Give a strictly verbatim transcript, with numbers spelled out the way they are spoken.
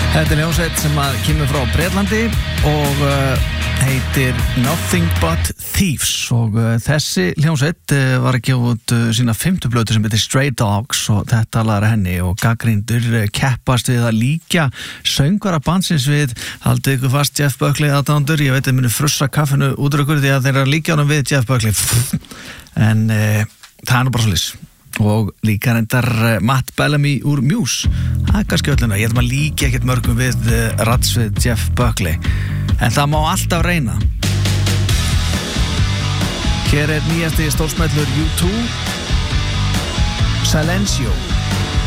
Þetta er hljómsveit sem að kemur frá Bretlandi og uh, heitir Nothing But Thieves og uh, þessi hljómsveit uh, var að gefa út uh, sína fimmtu plötu sem heitir Stray Dogs og þetta lagar henni og gagnrýnendur uh, keppast við að líka söngvara bandsins við, haldið ykkur fast Jeff Buckley aðdándur, ég veit að munu frussa kaffinu út úr ykkur því að þeir eru að líka honum við Jeff Buckley en uh, það er nú bara svolítið og líka reyndar Matt Bellamy úr Muse það er kannski ölluna, ég held maður líka ekkert mörgum við uh, rats við Jeff Buckley en það má alltaf reyna. Hér er nýjasti stórsmellur U two Silencio.